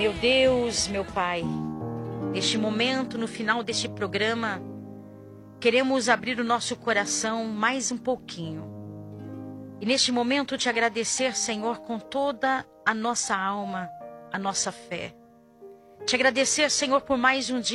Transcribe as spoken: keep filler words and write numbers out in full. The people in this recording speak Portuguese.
Meu Deus, meu Pai, neste momento, no final deste programa, queremos abrir o nosso coração mais um pouquinho. E neste momento te agradecer, Senhor, com toda a nossa alma, a nossa fé. Te agradecer, Senhor, por mais um dia